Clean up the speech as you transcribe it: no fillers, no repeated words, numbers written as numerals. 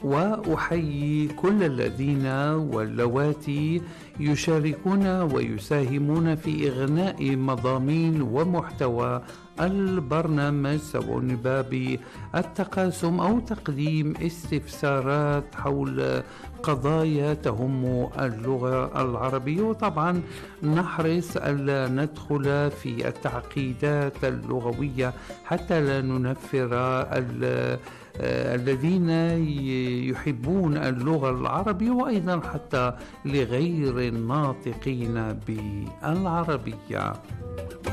وأحيي كل الذين واللواتي يشاركون ويساهمون في إغناء مضامين ومحتوى البرنامج، سواء من باب التقاسم أو تقديم استفسارات حول قضايا تهم اللغة العربية. وطبعا نحرص ألا ندخل في التعقيدات اللغوية حتى لا ننفر الذين يحبون اللغة العربية، وأيضا حتى لغير الناطقين بالعربية.